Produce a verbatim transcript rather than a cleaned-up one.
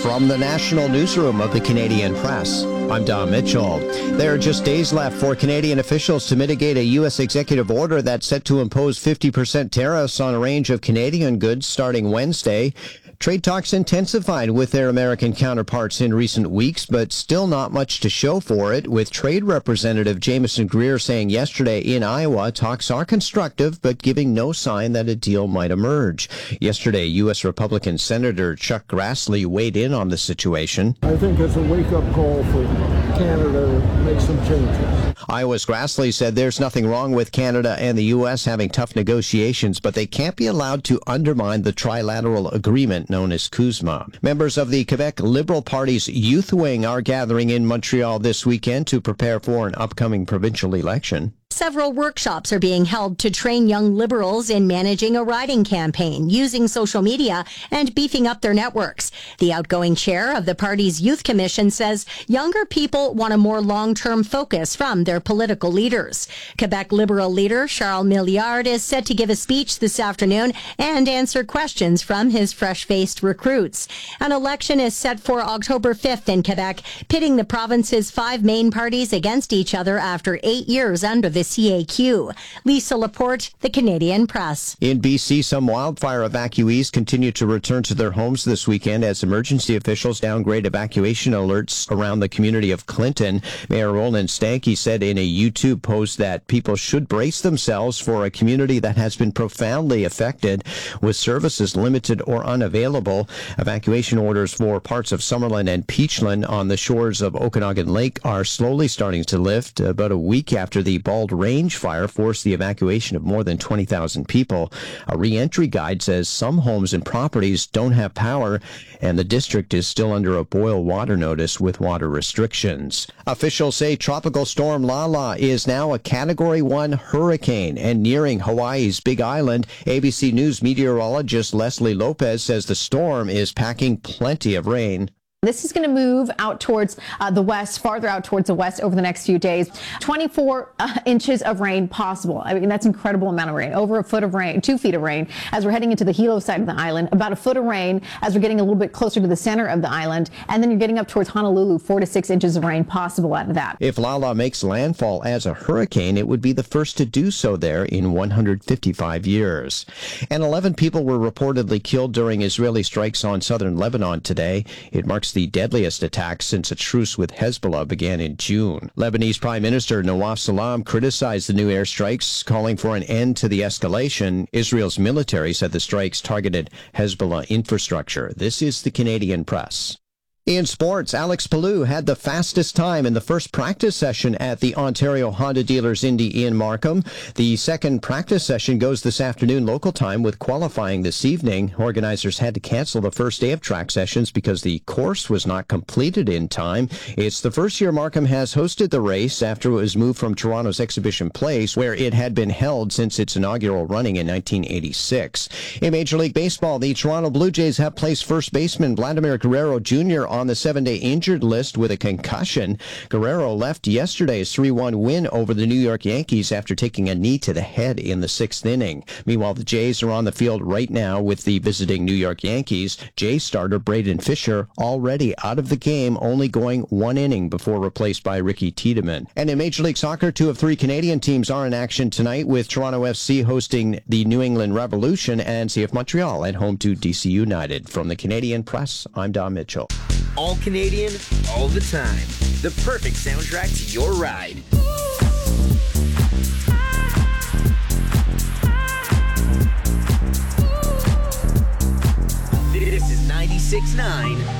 From the national newsroom of the Canadian Press, I'm Don Mitchell. There are just days left for Canadian officials to mitigate a U S executive order that's set to impose fifty percent tariffs on a range of Canadian goods starting Wednesday. Trade talks intensified with their American counterparts in recent weeks, but still not much to show for it, with Trade Representative Jameson Greer saying yesterday in Iowa talks are constructive, but giving no sign that a deal might emerge. Yesterday, U S Republican Senator Chuck Grassley weighed in on the situation. I think it's a wake-up call for Canada to make some changes. Iowa's Grassley said there's nothing wrong with Canada and the U S having tough negotiations, but they can't be allowed to undermine the trilateral agreement known as CUSMA. Members of the Quebec Liberal Party's youth wing are gathering in Montreal this weekend to prepare for an upcoming provincial election. Several workshops are being held to train young Liberals in managing a riding campaign, using social media, and beefing up their networks. The outgoing chair of the party's youth commission says younger people want a more long-term focus from their political leaders. Quebec Liberal leader Charles Milliard is set to give a speech this afternoon and answer questions from his fresh-faced recruits. An election is set for October fifth in Quebec, pitting the province's five main parties against each other after eight years under the C A Q. Lisa Laporte, the Canadian Press. In B C, some wildfire evacuees continue to return to their homes this weekend as emergency officials downgrade evacuation alerts around the community of Clinton. Mayor Roland Stankey said in a YouTube post that people should brace themselves for a community that has been profoundly affected, with services limited or unavailable. Evacuation orders for parts of Summerlin and Peachland on the shores of Okanagan Lake are slowly starting to lift. About a week after the Bald Range fire forced the evacuation of more than twenty thousand people. A re-entry guide says some homes and properties don't have power, and the district is still under a boil water notice with water restrictions. Officials say Tropical Storm Lala is now a Category one hurricane and nearing Hawaii's Big Island. A B C News meteorologist Leslie Lopez says the storm is packing plenty of rain. This is going to move out towards uh, the west, farther out towards the west over the next few days. twenty-four uh, inches of rain possible. I mean, that's an incredible amount of rain. Over a foot of rain, two feet of rain as we're heading into the Hilo side of the island. About a foot of rain as we're getting a little bit closer to the center of the island. And then you're getting up towards Honolulu, four to six inches of rain possible out of that. If Lala makes landfall as a hurricane, it would be the first to do so there in one hundred fifty-five years. And eleven people were reportedly killed during Israeli strikes on southern Lebanon today. It marks the deadliest attack since a truce with Hezbollah began in June. Lebanese Prime Minister Nawaf Salam criticized the new airstrikes, calling for an end to the escalation. Israel's military said the strikes targeted Hezbollah infrastructure. This is the Canadian Press. In sports, Alex Palou had the fastest time in the first practice session at the Ontario Honda Dealers Indy in Markham. The second practice session goes this afternoon local time with qualifying this evening. Organizers had to cancel the first day of track sessions because the course was not completed in time. It's the first year Markham has hosted the race after it was moved from Toronto's Exhibition Place, where it had been held since its inaugural running in nineteen eighty-six. In Major League Baseball, the Toronto Blue Jays have placed first baseman Vladimir Guerrero Junior on the seven-day injured list with a concussion. Guerrero left yesterday's three one win over the New York Yankees after taking a knee to the head in the sixth inning. Meanwhile, the Jays are on the field right now with the visiting New York Yankees. Jays starter Braden Fisher already out of the game, only going one inning before replaced by Ricky Tiedemann. And in Major League Soccer, two of three Canadian teams are in action tonight, with Toronto F C hosting the New England Revolution and C F Montreal at home to D C United. From the Canadian Press, I'm Don Mitchell. All Canadian, all the time. The perfect soundtrack to your ride. This is ninety-six point nine